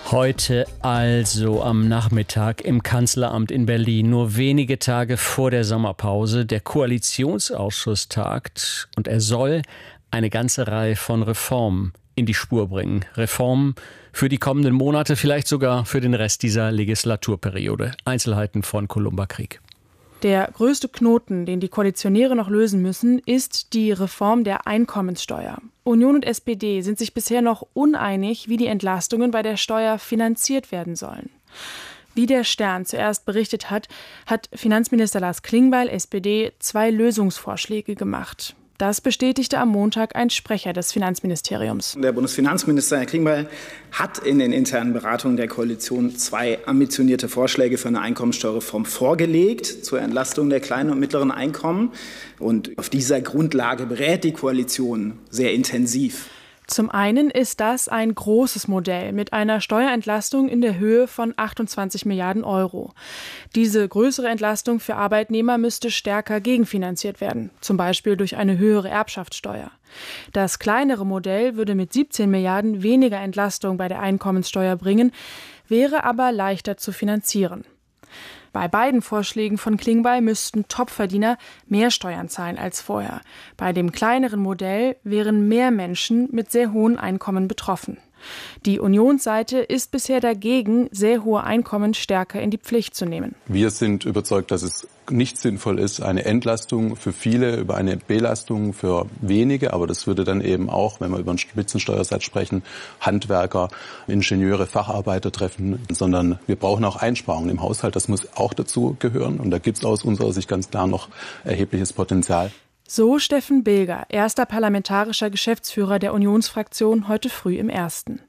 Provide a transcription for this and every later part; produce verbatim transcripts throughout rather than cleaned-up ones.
Heute also am Nachmittag im Kanzleramt in Berlin, nur wenige Tage vor der Sommerpause. Der Koalitionsausschuss tagt und er soll eine ganze Reihe von Reformen in die Spur bringen. Reformen für die kommenden Monate, vielleicht sogar für den Rest dieser Legislaturperiode. Einzelheiten von Columba Krieg. Der größte Knoten, den die Koalitionäre noch lösen müssen, ist die Reform der Einkommenssteuer. Union und S P D sind sich bisher noch uneinig, wie die Entlastungen bei der Steuer finanziert werden sollen. Wie der Stern zuerst berichtet hat, hat Finanzminister Lars Klingbeil, S P D, zwei Lösungsvorschläge gemacht. Das bestätigte am Montag ein Sprecher des Finanzministeriums. Der Bundesfinanzminister, Herr Klingbeil, hat in den internen Beratungen der Koalition zwei ambitionierte Vorschläge für eine Einkommensteuerreform vorgelegt zur Entlastung der kleinen und mittleren Einkommen. Und auf dieser Grundlage berät die Koalition sehr intensiv. Zum einen ist das ein großes Modell mit einer Steuerentlastung in der Höhe von achtundzwanzig Milliarden Euro. Diese größere Entlastung für Arbeitnehmer müsste stärker gegenfinanziert werden, zum Beispiel durch eine höhere Erbschaftssteuer. Das kleinere Modell würde mit siebzehn Milliarden weniger Entlastung bei der Einkommenssteuer bringen, wäre aber leichter zu finanzieren. Bei beiden Vorschlägen von Klingbeil müssten Topverdiener mehr Steuern zahlen als vorher. Bei dem kleineren Modell wären mehr Menschen mit sehr hohen Einkommen betroffen. Die Unionsseite ist bisher dagegen, sehr hohe Einkommen stärker in die Pflicht zu nehmen. Wir sind überzeugt, dass es nicht sinnvoll ist, eine Entlastung für viele über eine Belastung für wenige. Aber das würde dann eben auch, wenn wir über einen Spitzensteuersatz sprechen, Handwerker, Ingenieure, Facharbeiter treffen. Sondern wir brauchen auch Einsparungen im Haushalt. Das muss auch dazu gehören. Und da gibt es aus unserer Sicht ganz klar noch erhebliches Potenzial. So Steffen Bilger, erster parlamentarischer Geschäftsführer der Unionsfraktion, heute früh im Ersten.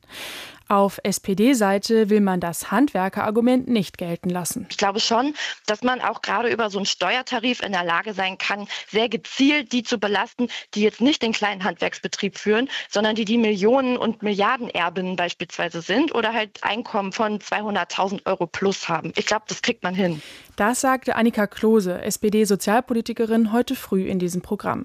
Auf S P D-Seite will man das Handwerkerargument nicht gelten lassen. Ich glaube schon, dass man auch gerade über so einen Steuertarif in der Lage sein kann, sehr gezielt die zu belasten, die jetzt nicht den kleinen Handwerksbetrieb führen, sondern die die Millionen- und Milliardenerbinnen beispielsweise sind oder halt Einkommen von zweihunderttausend Euro plus haben. Ich glaube, das kriegt man hin. Das sagte Annika Klose, S P D-Sozialpolitikerin, heute früh in diesem Programm.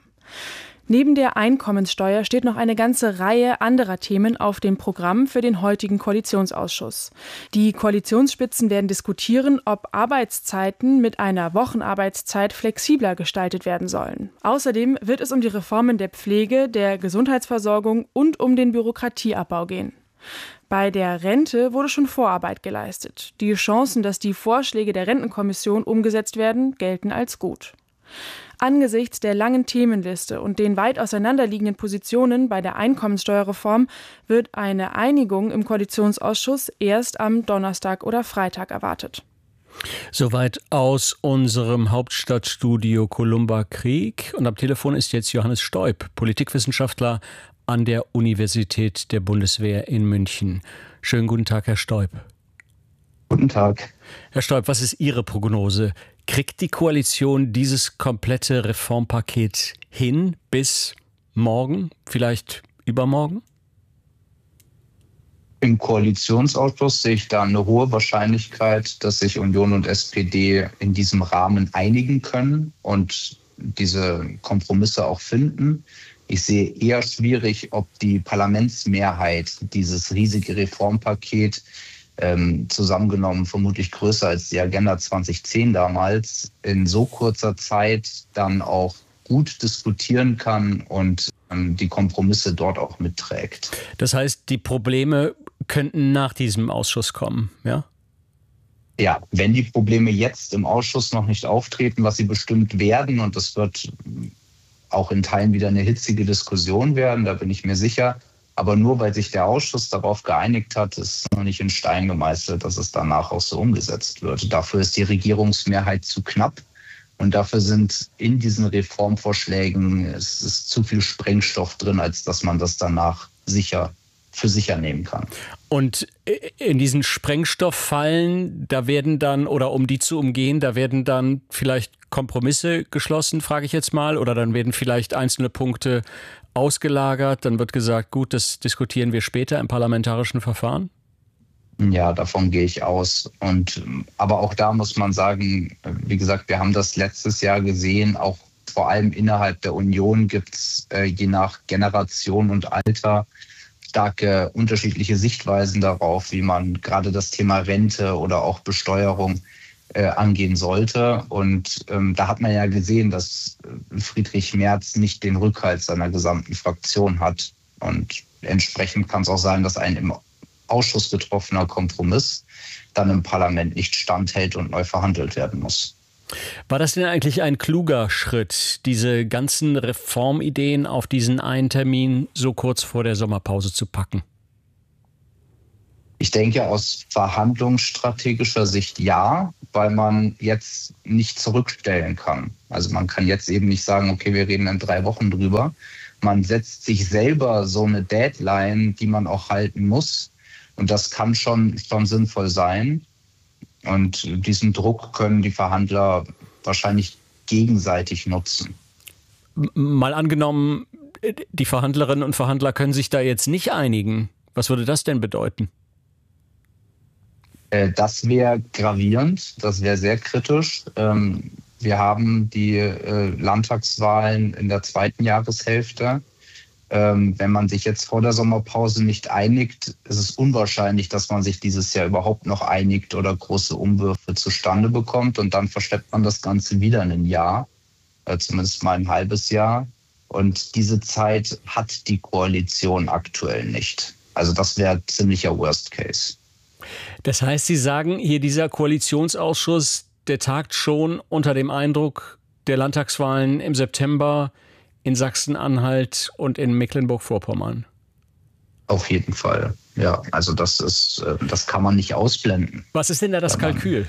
Neben der Einkommenssteuer steht noch eine ganze Reihe anderer Themen auf dem Programm für den heutigen Koalitionsausschuss. Die Koalitionsspitzen werden diskutieren, ob Arbeitszeiten mit einer Wochenarbeitszeit flexibler gestaltet werden sollen. Außerdem wird es um die Reformen der Pflege, der Gesundheitsversorgung und um den Bürokratieabbau gehen. Bei der Rente wurde schon Vorarbeit geleistet. Die Chancen, dass die Vorschläge der Rentenkommission umgesetzt werden, gelten als gut. Angesichts der langen Themenliste und den weit auseinanderliegenden Positionen bei der Einkommensteuerreform wird eine Einigung im Koalitionsausschuss erst am Donnerstag oder Freitag erwartet. Soweit aus unserem Hauptstadtstudio Columba Krieg. Und am Telefon ist jetzt Johannes Stoib, Politikwissenschaftler an der Universität der Bundeswehr in München. Schönen guten Tag, Herr Stoib. Guten Tag. Herr Stoib, was ist Ihre Prognose? Kriegt die Koalition dieses komplette Reformpaket hin bis morgen, vielleicht übermorgen? Im Koalitionsausschuss sehe ich da eine hohe Wahrscheinlichkeit, dass sich Union und S P D in diesem Rahmen einigen können und diese Kompromisse auch finden. Ich sehe eher schwierig, ob die Parlamentsmehrheit dieses riesige Reformpaket Ähm, zusammengenommen vermutlich größer als die Agenda zwanzig zehn damals, in so kurzer Zeit dann auch gut diskutieren kann und ähm, die Kompromisse dort auch mitträgt. Das heißt, die Probleme könnten nach diesem Ausschuss kommen, ja? Ja, wenn die Probleme jetzt im Ausschuss noch nicht auftreten, was sie bestimmt werden, und das wird auch in Teilen wieder eine hitzige Diskussion werden, da bin ich mir sicher. Aber nur weil sich der Ausschuss darauf geeinigt hat, ist noch nicht in Stein gemeißelt, dass es danach auch so umgesetzt wird. Dafür ist die Regierungsmehrheit zu knapp und dafür sind in diesen Reformvorschlägen es ist zu viel Sprengstoff drin, als dass man das danach sicher für sicher nehmen kann. Und in diesen Sprengstofffallen, da werden dann, oder um die zu umgehen, da werden dann vielleicht Kompromisse geschlossen, frage ich jetzt mal, oder dann werden vielleicht einzelne Punkte ausgelagert, dann wird gesagt, gut, das diskutieren wir später im parlamentarischen Verfahren? Ja, davon gehe ich aus. Und aber auch da muss man sagen, wie gesagt, wir haben das letztes Jahr gesehen, auch vor allem innerhalb der Union gibt es äh, je nach Generation und Alter starke unterschiedliche Sichtweisen darauf, wie man gerade das Thema Rente oder auch Besteuerung äh, angehen sollte. Und ähm, da hat man ja gesehen, dass Friedrich Merz nicht den Rückhalt seiner gesamten Fraktion hat. Und entsprechend kann es auch sein, dass ein im Ausschuss getroffener Kompromiss dann im Parlament nicht standhält und neu verhandelt werden muss. War das denn eigentlich ein kluger Schritt, diese ganzen Reformideen auf diesen einen Termin so kurz vor der Sommerpause zu packen? Ich denke, aus verhandlungsstrategischer Sicht ja, weil man jetzt nicht zurückstellen kann. Also man kann jetzt eben nicht sagen, okay, wir reden in drei Wochen drüber. Man setzt sich selber so eine Deadline, die man auch halten muss. Und das kann schon, schon sinnvoll sein. Und diesen Druck können die Verhandler wahrscheinlich gegenseitig nutzen. Mal angenommen, die Verhandlerinnen und Verhandler können sich da jetzt nicht einigen. Was würde das denn bedeuten? Das wäre gravierend, das wäre sehr kritisch. Wir haben die Landtagswahlen in der zweiten Jahreshälfte. Wenn man sich jetzt vor der Sommerpause nicht einigt, ist es unwahrscheinlich, dass man sich dieses Jahr überhaupt noch einigt oder große Umwürfe zustande bekommt. Und dann verschleppt man das Ganze wieder in ein Jahr, zumindest mal ein halbes Jahr. Und diese Zeit hat die Koalition aktuell nicht. Also das wäre ziemlicher Worst Case. Das heißt, Sie sagen, hier dieser Koalitionsausschuss, der tagt schon unter dem Eindruck der Landtagswahlen im September in Sachsen-Anhalt und in Mecklenburg-Vorpommern. Auf jeden Fall, ja. Also das ist, das kann man nicht ausblenden. Was ist denn da das Kalkül?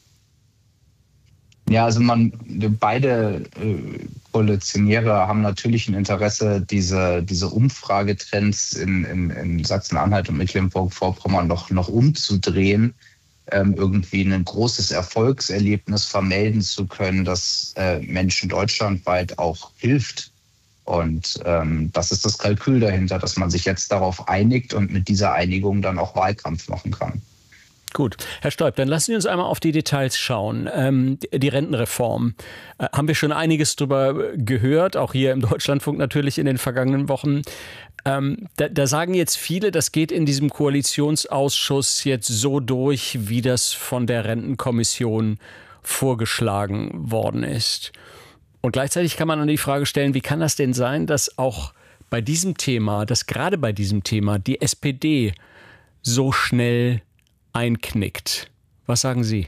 Ja, also man, beide äh, Koalitionäre haben natürlich ein Interesse, diese, diese Umfragetrends in, in, in Sachsen-Anhalt und Mecklenburg-Vorpommern noch, noch umzudrehen, ähm, irgendwie ein großes Erfolgserlebnis vermelden zu können, das äh, Menschen deutschlandweit auch hilft. Und ähm, das ist das Kalkül dahinter, dass man sich jetzt darauf einigt und mit dieser Einigung dann auch Wahlkampf machen kann. Gut. Herr Stoib, dann lassen Sie uns einmal auf die Details schauen. Ähm, die Rentenreform. Äh, haben wir schon einiges drüber gehört, auch hier im Deutschlandfunk natürlich in den vergangenen Wochen. Ähm, da, da sagen jetzt viele, das geht in diesem Koalitionsausschuss jetzt so durch, wie das von der Rentenkommission vorgeschlagen worden ist. Und gleichzeitig kann man dann die Frage stellen, wie kann das denn sein, dass auch bei diesem Thema, dass gerade bei diesem Thema die S P D so schnell einknickt? Was sagen Sie?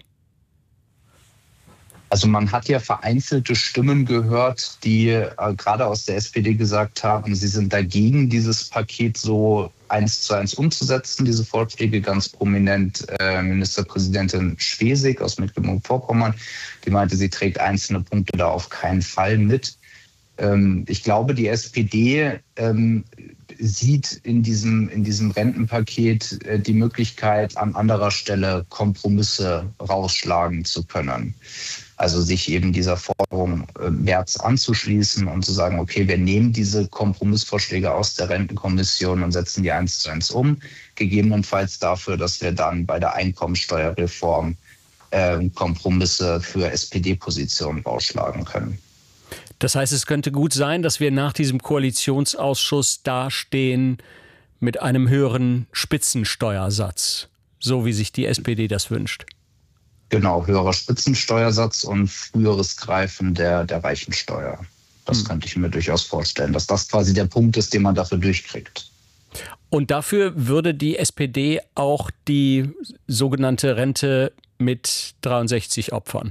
Also man hat ja vereinzelte Stimmen gehört, die äh, gerade aus der S P D gesagt haben, sie sind dagegen, dieses Paket so eins zu eins umzusetzen, diese Vorschläge. Ganz prominent äh, Ministerpräsidentin Schwesig aus Mecklenburg-Vorpommern, die meinte, sie trägt einzelne Punkte da auf keinen Fall mit. Ähm, ich glaube, die S P D ähm, sieht in diesem, in diesem Rentenpaket äh, die Möglichkeit, an anderer Stelle Kompromisse rausschlagen zu können. Also sich eben dieser Forderung äh, Merz anzuschließen und zu sagen, okay, wir nehmen diese Kompromissvorschläge aus der Rentenkommission und setzen die eins zu eins um. Gegebenenfalls dafür, dass wir dann bei der Einkommensteuerreform äh, Kompromisse für S P D-Positionen rausschlagen können. Das heißt, es könnte gut sein, dass wir nach diesem Koalitionsausschuss dastehen mit einem höheren Spitzensteuersatz, so wie sich die S P D das wünscht. Genau, höherer Spitzensteuersatz und früheres Greifen der, der Reichensteuer. Das hm. könnte ich mir durchaus vorstellen, dass das quasi der Punkt ist, den man dafür durchkriegt. Und dafür würde die S P D auch die sogenannte Rente mit dreiundsechzig opfern?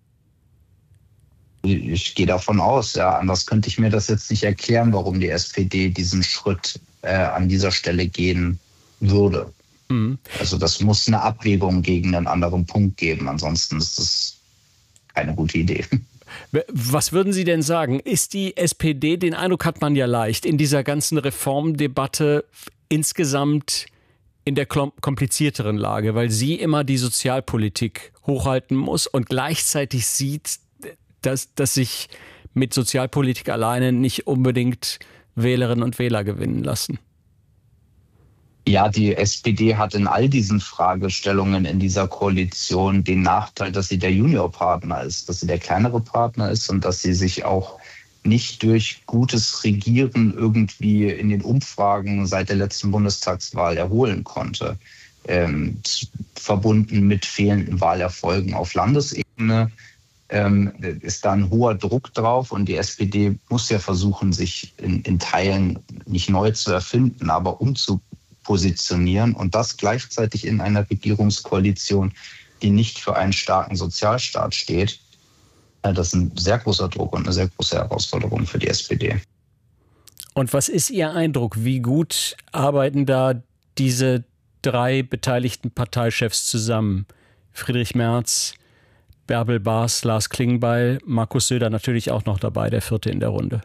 Ich gehe davon aus, ja. Anders könnte ich mir das jetzt nicht erklären, warum die S P D diesen Schritt äh, an dieser Stelle gehen würde. Mhm. Also das muss eine Abwägung gegen einen anderen Punkt geben. Ansonsten ist das keine gute Idee. Was würden Sie denn sagen? Ist die S P D, den Eindruck hat man ja leicht, in dieser ganzen Reformdebatte insgesamt in der komplizierteren Lage, weil sie immer die Sozialpolitik hochhalten muss und gleichzeitig sieht, dass, dass sich mit Sozialpolitik alleine nicht unbedingt Wählerinnen und Wähler gewinnen lassen? Ja, die S P D hat in all diesen Fragestellungen in dieser Koalition den Nachteil, dass sie der Juniorpartner ist, dass sie der kleinere Partner ist und dass sie sich auch nicht durch gutes Regieren irgendwie in den Umfragen seit der letzten Bundestagswahl erholen konnte. Ähm, verbunden mit fehlenden Wahlerfolgen auf Landesebene ähm, ist da ein hoher Druck drauf. Und die S P D muss ja versuchen, sich in, in Teilen nicht neu zu erfinden, aber umzupositionieren. Und das gleichzeitig in einer Regierungskoalition, die nicht für einen starken Sozialstaat steht. Das ist ein sehr großer Druck und eine sehr große Herausforderung für die S P D. Und was ist Ihr Eindruck? Wie gut arbeiten da diese drei beteiligten Parteichefs zusammen? Friedrich Merz, Bärbel Baas, Lars Klingbeil, Markus Söder natürlich auch noch dabei, der vierte in der Runde.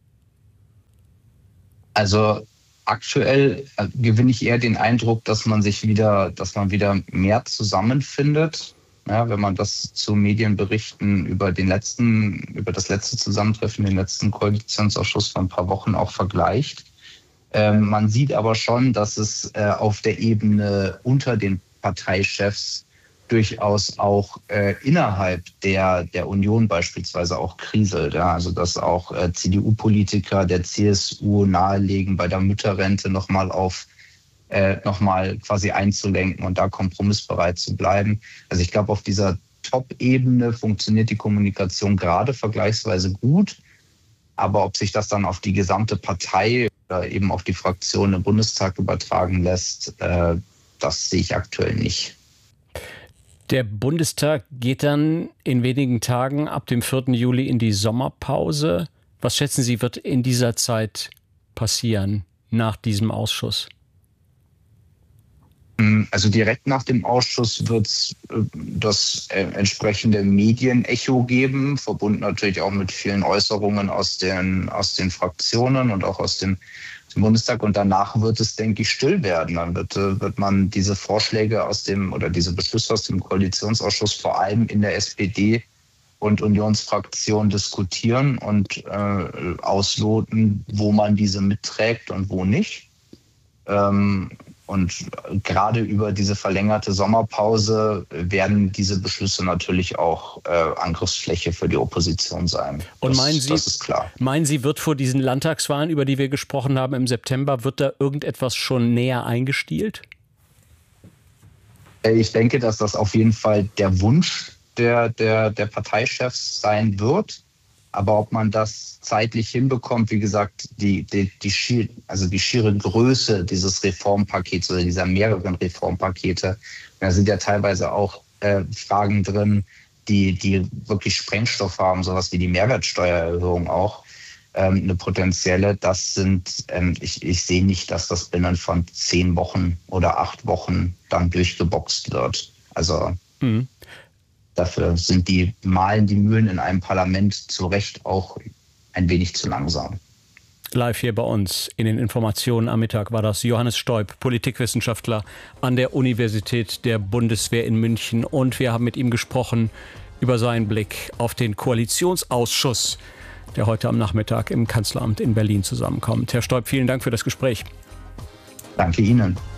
Also aktuell gewinne ich eher den Eindruck, dass man sich wieder, dass man wieder mehr zusammenfindet. Ja, wenn man das zu Medienberichten über den letzten, über das letzte Zusammentreffen, den letzten Koalitionsausschuss vor ein paar Wochen auch vergleicht. Ähm, man sieht aber schon, dass es äh, auf der Ebene unter den Parteichefs durchaus auch äh, innerhalb der, der Union beispielsweise auch kriselt. Ja? Also dass auch äh, C D U-Politiker der C S U nahelegen, bei der Mütterrente nochmal auf Äh, nochmal quasi einzulenken und da kompromissbereit zu bleiben. Also ich glaube, auf dieser Top-Ebene funktioniert die Kommunikation gerade vergleichsweise gut. Aber ob sich das dann auf die gesamte Partei oder eben auf die Fraktion im Bundestag übertragen lässt, äh, das sehe ich aktuell nicht. Der Bundestag geht dann in wenigen Tagen ab dem vierten Juli in die Sommerpause. Was schätzen Sie, wird in dieser Zeit passieren nach diesem Ausschuss? Also direkt nach dem Ausschuss wird es das entsprechende Medienecho geben, verbunden natürlich auch mit vielen Äußerungen aus den, aus den Fraktionen und auch aus dem, dem Bundestag. Und danach wird es, denke ich, still werden. Dann wird, wird man diese Vorschläge aus dem oder diese Beschlüsse aus dem Koalitionsausschuss vor allem in der S P D und Unionsfraktion diskutieren und äh, ausloten, wo man diese mitträgt und wo nicht. Ähm, Und gerade über diese verlängerte Sommerpause werden diese Beschlüsse natürlich auch äh, Angriffsfläche für die Opposition sein. Und das, meinen Sie, das ist klar. Meinen Sie, wird vor diesen Landtagswahlen, über die wir gesprochen haben im September, wird da irgendetwas schon näher eingestielt? Ich denke, dass das auf jeden Fall der Wunsch der, der, der Parteichefs sein wird. Aber ob man das zeitlich hinbekommt, wie gesagt, die, die, die, schier, also die schiere Größe dieses Reformpakets oder dieser mehreren Reformpakete, da sind ja teilweise auch äh, Fragen drin, die, die wirklich Sprengstoff haben, sowas wie die Mehrwertsteuererhöhung auch, ähm, eine potenzielle. Das sind, ähm, ich, ich sehe nicht, dass das binnen von zehn Wochen oder acht Wochen dann durchgeboxt wird. Also mhm. Dafür sind die, malen die Mühlen in einem Parlament zu Recht auch ein wenig zu langsam. Live hier bei uns in den Informationen am Mittag war das Johannes Stoib, Politikwissenschaftler an der Universität der Bundeswehr in München. Und wir haben mit ihm gesprochen über seinen Blick auf den Koalitionsausschuss, der heute am Nachmittag im Kanzleramt in Berlin zusammenkommt. Herr Stoib, vielen Dank für das Gespräch. Danke Ihnen.